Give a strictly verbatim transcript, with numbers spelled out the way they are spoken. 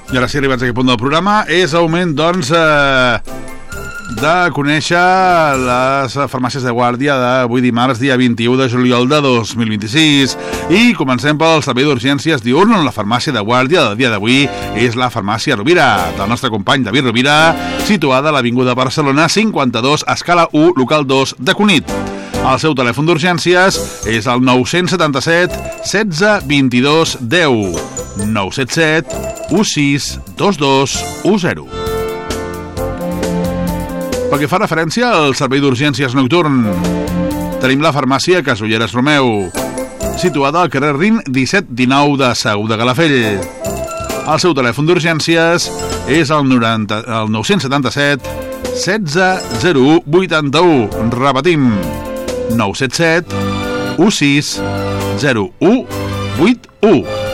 I ara sí, arribats a aquest punt del programa, és el moment, doncs, eh, de conèixer les farmàcies de guàrdia d'avui dimarts, dia vint-i-u de juliol de dos mil vint-i-sis. I comencem pel servei d'urgències diürn, on la farmàcia de guàrdia del dia d'avui és la farmàcia Rovira, del nostre company David Rovira, situada a l'Avinguda Barcelona cinquanta-dos, escala u, local dos de Cunit. El seu telèfon d'urgències és el nou set set, setze, vint-i-dos, deu, nou set set, u sis, dos dos, u zero. Pel que fa referència al servei d'urgències nocturn, tenim la farmàcia Casulleres Romeu, situada al carrer Rin disset dinou de Sau de Calafell. El seu telèfon d'urgències és el, noranta, el nou set set, setze, zero u, vuitanta-u. Repetim, nou set set, u sis, zero u, vuit u.